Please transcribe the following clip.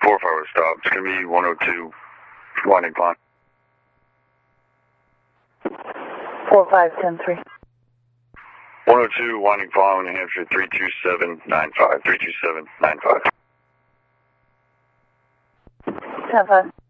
4 forward stop. It's going to be 102 Winding Pond. 4510-3. 102 Winding Pond, New Hampshire, 32795. 32795. 10-5.